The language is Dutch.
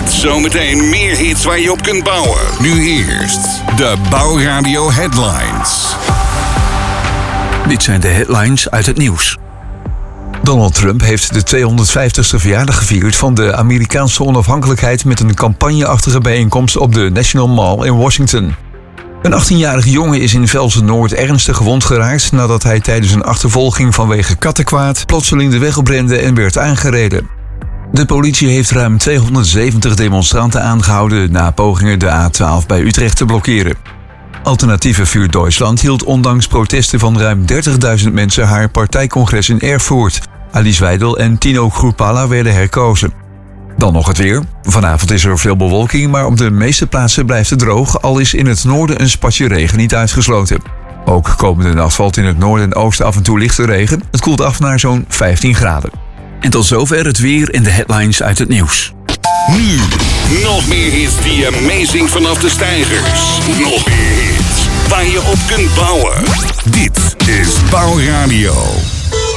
Met zometeen meer hits waar je op kunt bouwen. Nu eerst de Bouwradio Headlines. Dit zijn de headlines uit het nieuws. Donald Trump heeft de 250ste verjaardag gevierd van de Amerikaanse onafhankelijkheid met een campagneachtige bijeenkomst op de National Mall in Washington. Een 18-jarige jongen is in Velsen-Noord ernstig gewond geraakt nadat hij tijdens een achtervolging vanwege kattenkwaad plotseling de weg oprende en werd aangereden. De politie heeft ruim 270 demonstranten aangehouden na pogingen de A12 bij Utrecht te blokkeren. Alternatieve Vuur Duitsland hield ondanks protesten van ruim 30.000 mensen haar partijcongres in Erfurt. Alice Weidel en Tino Kruppalla werden herkozen. Dan nog het weer. Vanavond is er veel bewolking, maar op de meeste plaatsen blijft het droog, al is in het noorden een spatje regen niet uitgesloten. Ook komende nacht valt in het noorden en oosten af en toe lichte regen. Het koelt af naar zo'n 15 graden. En tot zover het weer en de headlines uit het nieuws. Nu, nog meer hits die je meezingt vanaf de steigers. Nog meer hits waar je op kunt bouwen. Dit is Bouwradio.